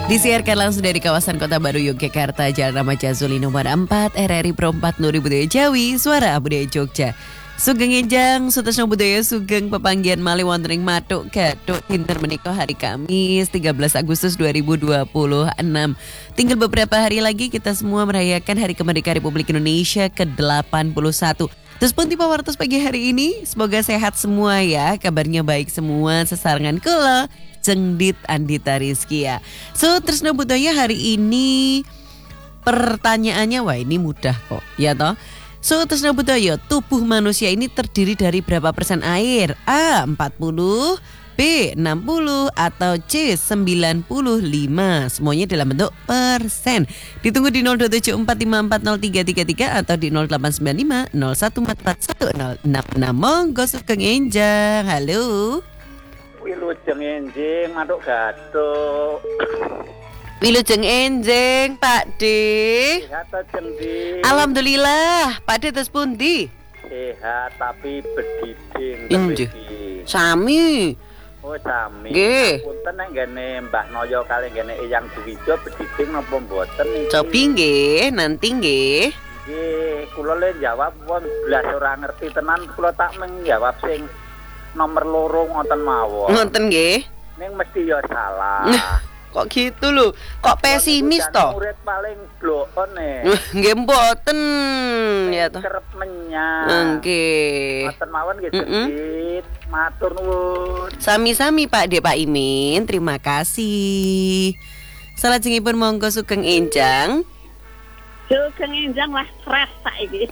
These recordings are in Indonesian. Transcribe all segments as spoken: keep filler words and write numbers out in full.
Disiarkan langsung dari kawasan Kota Baru Yogyakarta, Jalan Ramaja Zuli nomor empat, R R I Pro empat Nuri Budaya Jawi, Suara Budaya Jogja. Sugeng Enjang, Sutasna Budaya Sugeng Pepanggian Malih wonten ing Matuk Gatuk dinten menika hari Kamis tiga belas Agustus dua ribu dua puluh enam. Tinggal beberapa hari lagi kita semua merayakan Hari Kemerdekaan Republik Indonesia ke delapan puluh satu. Terus pun tipe wartos pagi hari ini, semoga sehat semua ya, kabarnya baik semua, sesarengan kula Cengdit Andita Rizky ya. So terus budaya hari ini pertanyaannya, wah ini mudah kok ya toh. So terus budaya, tubuh manusia ini terdiri dari berapa persen air? A empat puluh, B enam puluh, atau C sembilan puluh lima. Semuanya dalam bentuk persen. Ditunggu di nol dua tujuh empat lima empat nol tiga tiga tiga atau di nol delapan sembilan lima nol satu empat empat satu nol enam enam. Monggo Sugeng Enjang. Halo. Wilujeng Enjing, Matuk Gatuk. Wilujeng Enjing, Pak D. Sehat Cengdit. Alhamdulillah, Pak D terus pundi? Sehat tapi bediding. Injih. Sami. Oh sami. Nggih. Punten nek ngene Mbah Noyo kali ngene Eyang Dwijo bediding napa mboten iki? Cobi nggih, nanti nggih. Nggih, kula le jawab wong blas ora ngerti tenan, kula tak menjawab sing nomor loro ngoten mawon. Ngoten nggih. Ning mesti ya salah. Kok gitu lho? Kok pesimis toh? Murid paling blokon e. Nggih mboten ya toh. Kerep menyang. Nggih. Ngoten mawon nggih Cengdit. Matur nuwun. Sami-sami Pak De Pak Imin, terima kasih. Salajengipun monggo Sugeng Enjang. Sugeng Enjang wah stres saiki.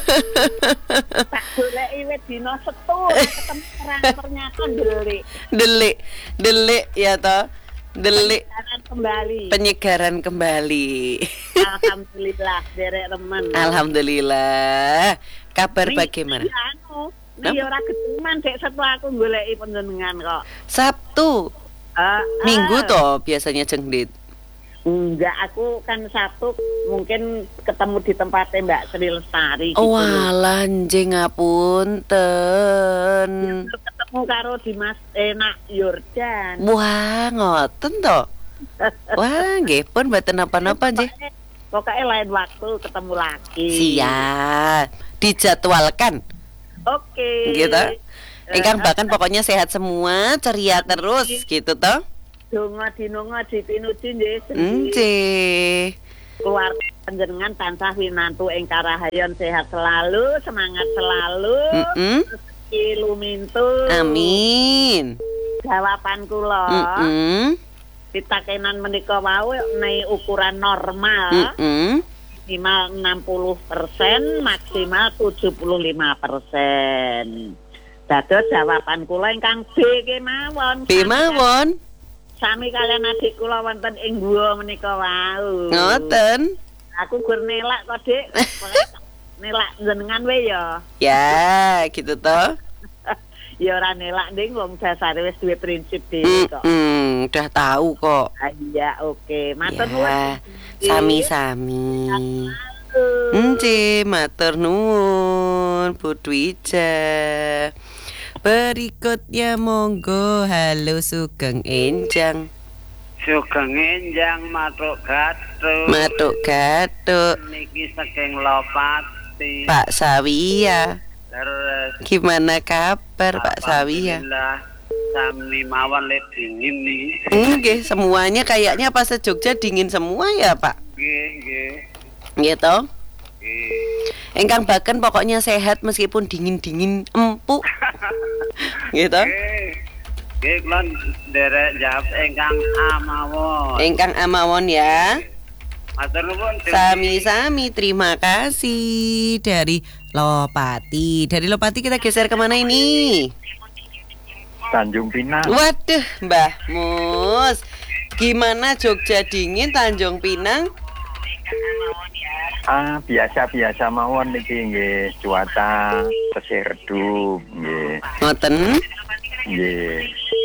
Tak goleki wit dina Setu ketemu terang ternyata delik. Delik, delik ya toh. Delik Penyegaran kembali. Penyegaran kembali. Alhamdulillah derek remen. Alhamdulillah. Kabar Nih, bagaimana? Iya anu, nih ora keteman dek Setu aku goleki panjenengan kok. Sabtu. Uh, Minggu uh. toh biasanya Cengdit. Enggak, aku kan Sabtu mungkin ketemu di tempatnya Mbak Sri Lestari gitu. Oh walah njing ngapunten. Ketemu karo Dimas Enak Yordan. Wah ngoten toh. Wah nggih pun mboten napa-napa nggih. Pokoknya lain waktu ketemu lagi. Siap. Dijadwalkan. Oke. Gitu. Ingkang bahkan pokoknya sehat semua, ceria terus gitu toh. Donga dinonga dipinuti nggih sedhi. Nggih. Keluarga panjenengan tansah winantu ing karahayon sehat selalu, semangat selalu. Heeh. Rezeki lumintu. Amin. Jawaban kula. Heeh. Pitakenan menika wau nek ukuran normal. Heeh. Minimal enam puluh persen, maksimal tujuh puluh lima persen. Dados jawaban kula ingkang B kemawon. B mawon. Sami kalian adik kula wonten ing guwa menika wau. Ngoten. Aku gur nelak kok, Dik. Nelak jenengan we ya. Ya, gitu toh. Ya ora nelak nding wong dasare wis duwe prinsip dhewe kok. Hmm, udah tahu kok. Ah, iya, oke. Matur nuwun. Ya, sami-sami. Nggih, matur nuwun Bu Dwija. Berikutnya monggo, halo Sugeng Enjang. Sugeng Enjang Matuk Gatuk. Matuk Gatuk. Niki saking Lopati. Pak Sawia. Terus Gimana kabar Pak Sawia? Alhamdulillah, sami mawon le dingin nih. Nggih, semuanya kayaknya pas se-Jogja dingin semua ya, Pak. Nggih, nggih. Gitu. Nggih. Engkang bahkan pokoknya sehat meskipun dingin-dingin empuk. Gitu. Nggih, kula derek jawab ingkang A mawon. Engkang amawon ya. Matur nuwun. Sami-sami, terima kasih dari Lopati. Dari Lopati kita geser kemana ini? Tanjung Pinang. Waduh, Mbah Mus. Gimana Jogja dingin, Tanjung Pinang? Ah, biasa-biasa mawon niki nggih, cuaca tesih redup nggih. Ngoten. Nggih.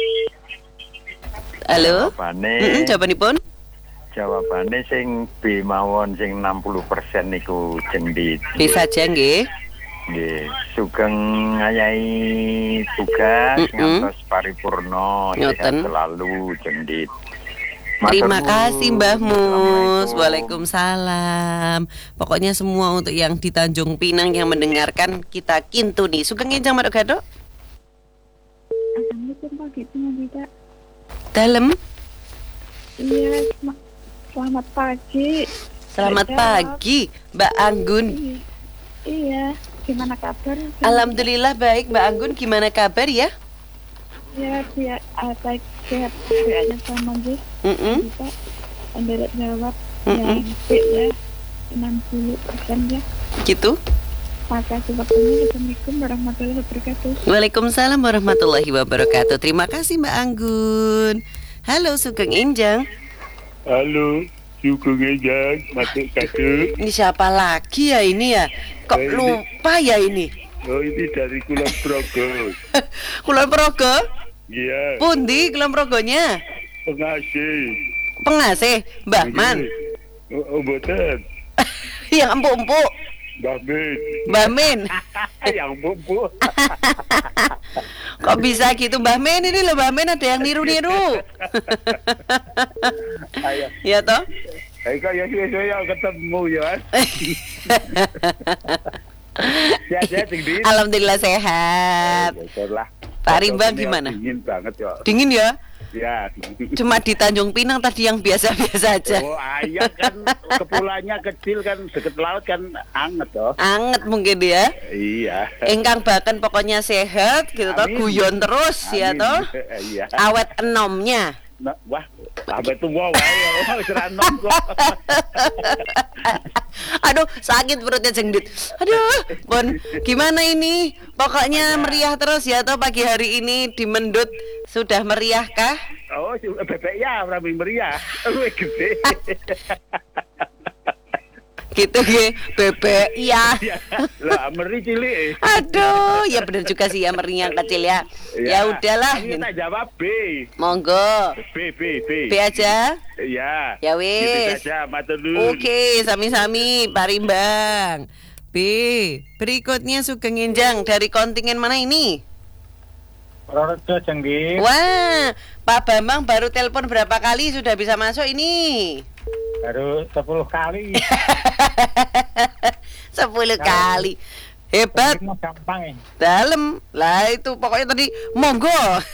Halo. Jawabane. Heeh, jawabanipun? Jawabane sing B mawon sing enam puluh persen niku Cengdit. Bisa aja nggih. Nggih, sugeng ngayahi tugas Mm-mm. ngantos paripurna, Ngoten. sehat selalu Cengdit. Terima Matur kasih nuwun. Mbah Mus. Assalamualaikum. Waalaikumsalam. Pokoknya semua untuk yang di Tanjung Pinang yang mendengarkan kita kintu nih. Sugeng enjang Madok Gadok. Assalamualaikum Pak Gitu Nabita. Dalem. Iya, sema- selamat pagi. Selamat Mbak pagi Mbak Anggun. Iya, iya. Gimana kabar? Alhamdulillah baik Mbak Anggun. Gimana kabar ya? Ya, dia ah, baik sehat aja sama aja. Mm-mm. Kita mendarat jawab Mm-mm. yang B ya enam puluh persen ya. Gitu. Makasih waktunya. Assalamualaikum warahmatullahi wabarakatuh. Waalaikumsalam warahmatullahi wabarakatuh. Terima kasih Mbak Anggun. Halo Sugeng Enjang. Halo, Sugeng Enjang, masuk kado. Ini siapa lagi ya ini ya? Kok Eh, ini- lupa ya ini? Oh ini dari Kulon Progo. Kulon Progo? Iya, Pundi Kulon Progonya? pengasih. Pengasih Mbah Man. Oh, oh boten, Yang empuk-empuk Mbak Min. Mbah Min. Yang bumbu. Kok bisa gitu Mbah Min? Ini loh Mbah Min ada yang niru-niru. Ayo, Ya toh? ayo ya saya ketemu ya. Sehat-sehat tinggi. Alhamdulillah sehat. Lah. Pak Rimbang gimana? Dingin banget ya. Dingin ya? Ya. Cuma di Tanjung Pinang tadi yang biasa-biasa aja. Oh ayah kan kepulauannya kecil kan deket laut kan anget toh. Anget mungkin ya. Iya. Engkang bahkan pokoknya sehat gitu toh, Amin. guyon terus ya Amin. toh. Iya. Awet enomnya. Nah, wah, sampai tua wae, wis ra enom kok. Aduh, sakit perutnya jengdit. Aduh, Bon, gimana ini? Pokoknya meriah terus ya toh pagi hari ini di Mendut. Sudah meriah kah? Oh, si- bebek ya, rame meriah. Luwih gede. Gitu ge, bebek ya. Ya, lah meri cilik. Aduh, ya bener juga sih ya meriah yang kecil ya. Ya udahlah. Ini tak jawab B. Monggo. B, B, B. B aja. Ya. Ya wis. Gitu saja, matur nuwun. Oke, sami-sami Pak Rimbang. B, berikutnya Sugeng Enjang dari kontingen mana ini? Projo Jenggi. Wah, Pak Bambang baru telepon berapa kali sudah bisa masuk ini? Baru sepuluh kali. Sepuluh kali. Hebat. Ini gampang ya. Dalam. Lah itu pokoknya tadi monggo.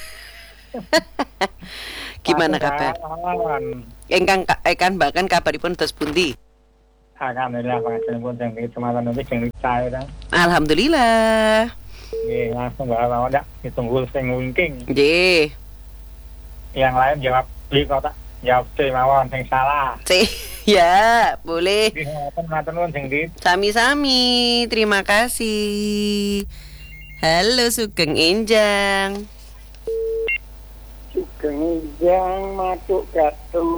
Gimana kabar? Lawan. Engkang ekan bahkan kabaripun terus pundi? Alhamdulillah pangapunten pun Jenggi semalam nanti Jenggi cair kan. Alhamdulillah. Nggih, langsung bae mawon dak ditunggu sing wingking. Nggih. Yang lain jawab B kok tak jawab C mawon sing salah. C. Ya, boleh. Nggih, ngoten matur nuwun Jenggi. Sami-sami. Terima kasih. Halo Sugeng Enjang. Sugeng Enjang matuk gatu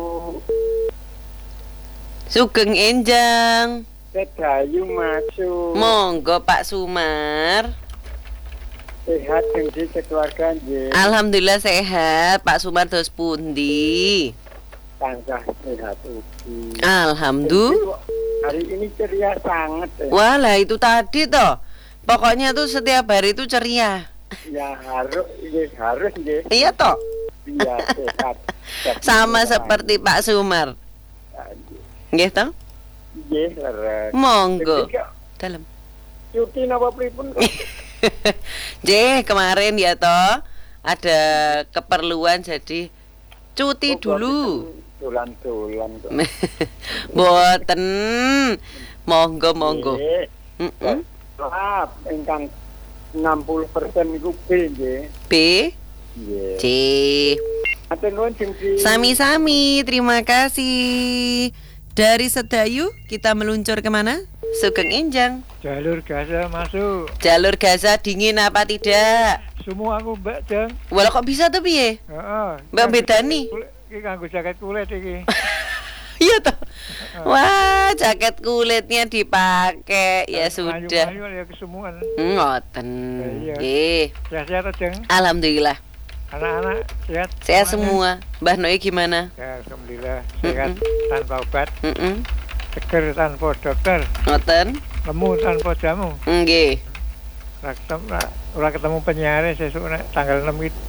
Sugeng Enjang. Sedayu masuk. Monggo Pak Sumar. Sehat Jenggi keluarga nggih. Alhamdulillah sehat. Pak Sumar terus pundi? Tansah sehat ugi. Alhamdulillah. Hari ini ceria sangat ya. Walah itu tadi toh. Pokoknya tuh setiap hari itu ceria. Ya harus, ya harus nggih. Iya toh. Iya sehat. Sama seperti Pak Sumar. Nggih toh? Nggih, leres. Monggo. Jadi, Kak, Dalam. cuti napa pripun kok? J kemarin ya toh ada keperluan jadi cuti dulu. Dolan-dolan kok. Boten. Monggo monggo. Nggih. Mm-mm. Lap ingkang enam puluh persen niku B nggih. B Nggih. C. Matur nuwun Jenggi. Sami-sami, terima kasih. Dari Sedayu kita meluncur kemana? Sugeng Enjang. Jalur Gaza masuk. Jalur Gaza dingin apa tidak? Semua aku mbak Jeng. Walah kok bisa tuh piye? Heeh. Mbak bedani. Iki kanggo jaket kulit iki. Iya toh. Wah, jaket kulitnya dipakai. Ya sudah. Ayu ya kesemuan. Ngoten. Iya. Nggih. Sehat-sehat Jeng. Alhamdulillah. Anak-anak sehat. Sehat semuanya? semua. Mbah Noi gimana? Ya, alhamdulillah sehat tanpa obat, Mm-mm. seger tanpa dokter, Ngoten. lemu tanpa jamu. Nggih. Ora ketemu, ora ketemu penyiar sesuk nek tanggal enam iki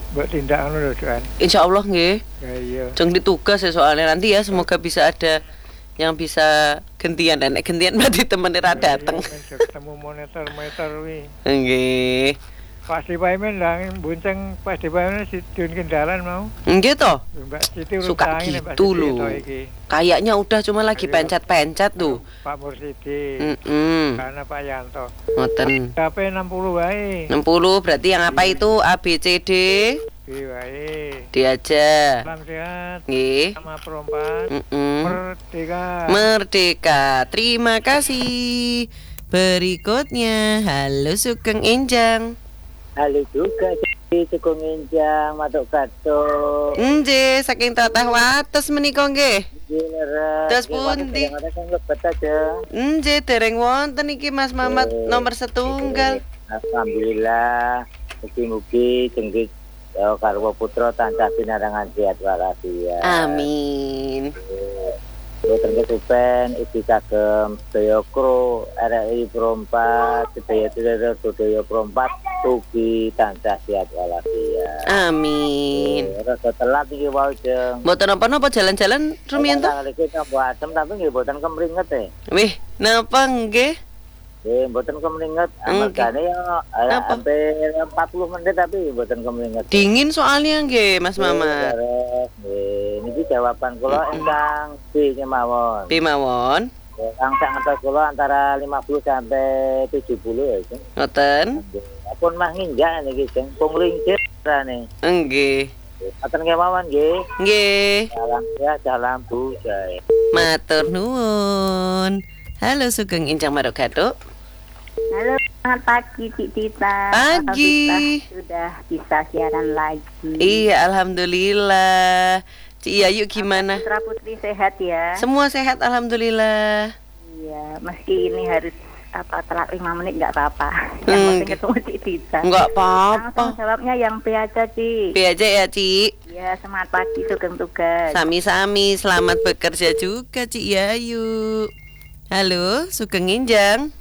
mbok tindak ngono lho, Kan. Insyaallah nggih. Ya iya. Jeng ditugas ya soalnya nanti ya semoga bisa ada yang bisa gantian dan nek gantian berarti temen ra dateng. Ya, ketemu monitor-monitor wi. Nggih. Pas dipaemen lang bonceng pas dipaemen si Dun kendalan mau. Nggih toh. Mbak Siti Suka urut tangi, Mbak gitu Siti loh. toh iki. Kayaknya udah cuma lagi Iya. pencet-pencet tuh. Pak Mursidi. Heeh. Karena Pak Yanto. Ngoten. H P enam puluh wae. enam puluh berarti yang apa itu A B C D Piye wae. D aja. Salam sehat. Nggih. Sama perempat. Heeh. Merdeka. Merdeka. Terima kasih. Berikutnya, halo Sugeng Enjang. Halo juga di Sugeng Enjang Matuk Gato. Nggih, saking tatah wates menika nggih. Terus pundi? Nggih, dereng wonten iki Mas Mamat nomor setunggal. Alhamdulillah, mugi-mugi jenggit karwa putra tansah pinarangan sehat walafiat. Amin. Boten kesupen isi kagem sedaya kru R R I perempat, sedaya sedaya sedaya perempat tugi tansah sehat walafiat. Amin. Rada telat iki wae jeng. Mboten napa-napa jalan-jalan rumiyin to? Tanggal iki tambah adem tapi nggih boten kemringet e. Wih, napa nggih? Nggih mboten kemringet. Amargane ya eh, Napa? hampir empat puluh menit tapi boten kemringet. Dingin soalnya nggih, Mas Mamat. Nggih, niki jawaban kula ingkang B kemawon. Piye mawon? Kang sak ngertos kula antara lima puluh sampai tujuh puluh ya, Jeng. Ngoten? Pun mah nginjak niki, Jeng. Punglincir rane. Nggih. Aten kemawon nggih. Nggih. Salam ya, salam budaya. Matur nuwun. Halo Sugeng Enjang Matuk Gato. Halo, selamat pagi Cik Tita. Pagi. Alhamdulillah sudah bisa siaran lagi. Iya, alhamdulillah. Cik Yayu gimana? Putra putri sehat ya. Semua sehat alhamdulillah. Iya, meski ini harus apa telat lima menit nggak apa-apa. Yang Hmm, penting ketemu Cik Tita. Enggak Langsung apa-apa. jawabnya yang B aja Cik. B aja ya, Cik. Ya, semangat pagi Sugeng tugas. Sami-sami, selamat bekerja juga Cik Yayu. Halo, Sugeng Enjang.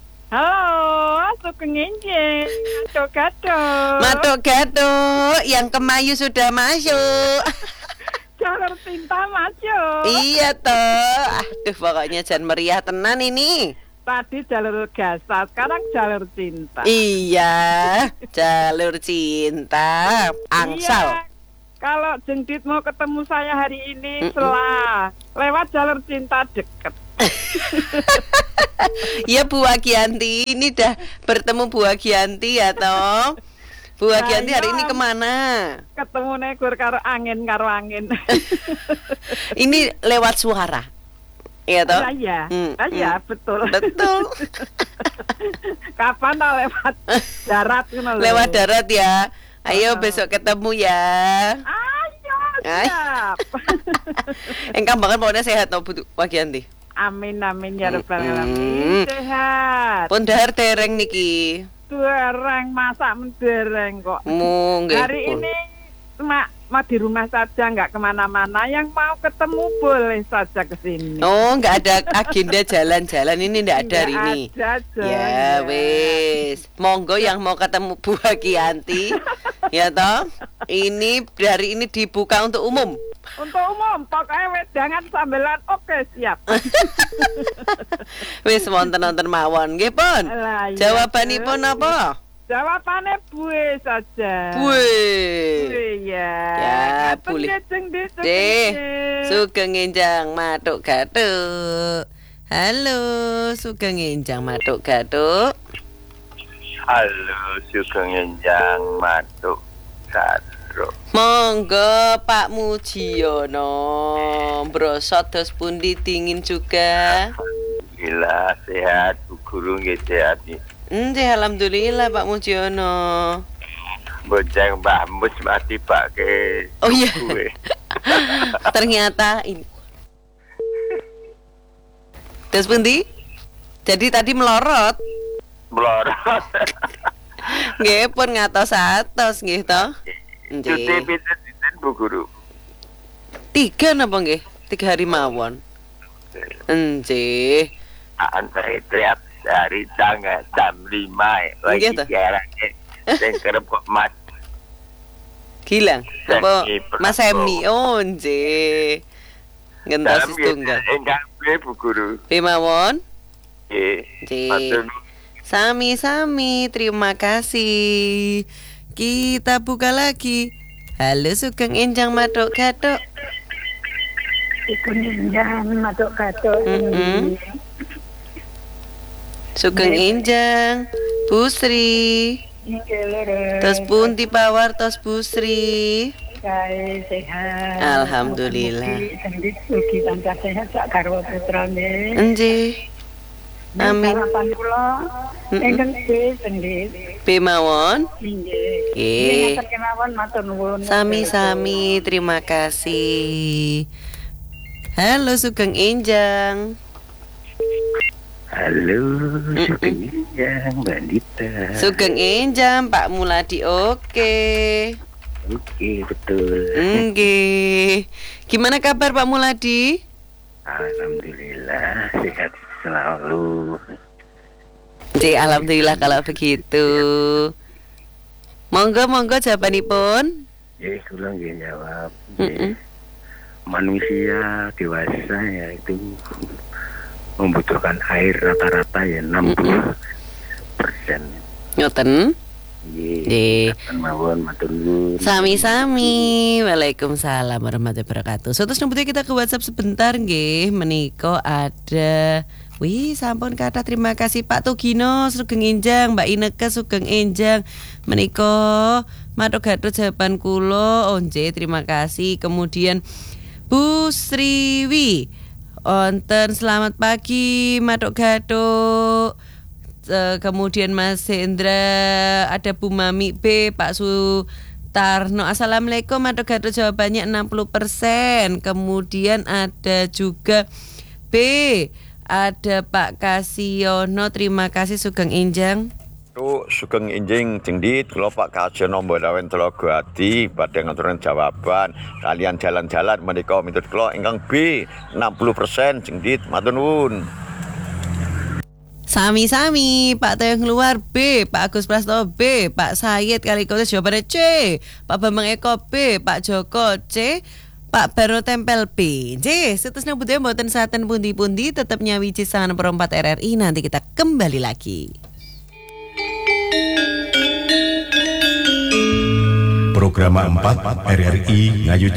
Halo, Sugeng Enjang, Matuk Gato. Matuk Gato, yang kemayu sudah masuk. Jalur cinta masuk. Iya toh. Aduh, pokoknya jangan meriah tenan ini. Tadi jalur gasa, sekarang jalur cinta. Iya, jalur cinta. Angsal. Iya, kalau Jengdit mau ketemu saya hari ini, Mm-mm. selah lewat jalur cinta deket. Ya Bu Agianti, ini dah bertemu Bu Agianti ya toh. Bu Agianti hari ini kemana? Ketemu negur karo angin karo angin. Ini lewat suara. Iya toh? Ah, iya, Hmm, ah, iya hmm. betul. Betul. Kapan tau lewat darat ngono lho. Lewat darat ya. Ayo Ah. besok ketemu ya. Ayo, Ay. siap. Engkang banget pokoknya sehat toh Bu Agianti. Amin amin ya rabbal Mm-mm. alamin. Sehat. Pun dahar dereng niki. Dereng masak mendereng kok. Mu nggih. Hari pun. ini mak mau di rumah saja, nggak kemana-mana. Yang mau ketemu boleh saja ke sini. Oh, nggak ada agenda jalan-jalan ini nggak ada hari ini. Ada, Jon, Ya wis, monggo yang mau ketemu Bu Agianti, ya toh. Ini dari ini dibuka untuk umum. Untuk umum, pokoknya wedangan sambelan oke siap. Wis wonten-wonten mawon, nggih pun. Lah, iya, Jawabanipun Jon. apa? Jawabannya bue saja. Bue. Iya. Ya, Ngaten boleh. nggih, Jeng, Dik, Jeng, Deh, nggih. Sugeng Enjang Matuk Gatuk. Halo, Sugeng Enjang Matuk Gatuk. Halo, Sugeng Enjang Matuk Gato. Monggo Pak Mujiono, brosot dos pundi dingin juga. Gila sehat, Bu Guru nggih sehat nih. Nggih, alhamdulillah Pak Mujiono. Bojang Mbah Mus mati pakai Oh iya. gue. Ternyata ini. Dos pundi? Jadi tadi melorot. Melorot. Nggih, pun ngatos-atos nggih toh. Cuti Nggih. pinten-pinten Bu Guru. Tiga napa nggih? Tiga hari mawon. Nggih. Antara tiap hari tanggal jam lima lagi Gitu. siarannya. Saya kerep kok mas. Gilang. Apa Semi Mas Semi? Oh, nggih. Ngentosi tunggal. Enggak boleh Bu Guru. Piye mawon? Nggih. Nggih. Sami-sami, terima kasih. Kita buka lagi. Halo Sugeng Enjang Matuk Gatuk. Sugeng Enjang Matuk Gatuk. Mm-mm. Sugeng Enjang, Bu Sri. Tos pundi pawartos Bu Sri? Saya sehat. Alhamdulillah. Sendiri ugi tansah sehat sak garwa putrane. Nggih. Amin. Harapan kula ingkang sendiri. Piye mawon? Nggih. Nggih. Nggih, kemawon matur nuwun. Sami-sami, terima kasih. Halo Sugeng Enjang. Halo, Sugeng Enjang, Mbak Dita. Sugeng Enjang, Pak Muladi oke. Oke, betul. Nggih. Gimana kabar Pak Muladi? Alhamdulillah, sehat selalu. Nggih, alhamdulillah kalau begitu. Monggo monggo jawabanipun. Eh, kula nggih jawab. Mm-mm. Manusia dewasa ya itu membutuhkan air rata-rata ya enam puluh persen. Ngoten. Nggih. Mawon matur nuwun. Sami-sami. Waalaikumsalam warahmatullahi wabarakatuh. So, terus nyebutnya kita ke WhatsApp sebentar nggih. Meniko ada. Wih, sampun kata terima kasih Pak Tugino Sugeng Enjang, Mbak Ineke Sugeng Enjang. Meniko Matuk Gatuk jawaban kula. Onje terima kasih. Kemudian Bu Sriwi. Onten selamat pagi Matuk Gatuk. Uh, kemudian Mas Hendra, ada Bu Mami B, Pak Sutarno. Assalamualaikum, Matuk Gatuk jawabannya enam puluh persen. Kemudian ada juga B, ada Pak Kasiono, terima kasih Sugeng Enjang. Tuh Sugeng Enjing Jengdit, kula Pak Kasiono Mbolawen Telaga Adi badhe ngaturaken jawaban kalian jalan-jalan menika mitut kula ingkang B enam puluh persen Jengdit, matur nuwun. Sami-sami, Pak Tayang Luar B, Pak Agus Prasto B, Pak Sayed Kalikotes jawabannya C, Pak Bambang Eko B, Pak Joko C, Pak Baro Tempel B. J, seterusnya budaya mboten saten pundi-pundi tetap nyawiji sangan perempat R R I. Nanti kita kembali lagi. Program empat R R I ngayu